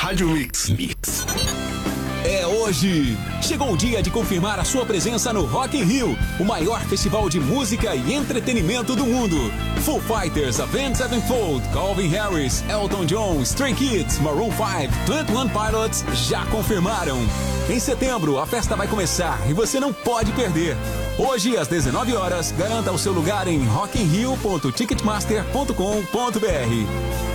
Rádio Mix. É hoje! Chegou o dia de confirmar a sua presença no Rock in Rio, o maior festival de música e entretenimento do mundo. Foo Fighters, Avenged Sevenfold, Calvin Harris, Elton John, Stray Kids, Maroon 5, 21 Pilots já confirmaram. Em setembro, a festa vai começar e você não pode perder. Hoje, às 19 horas, garanta o seu lugar em rockinrio.ticketmaster.com.br.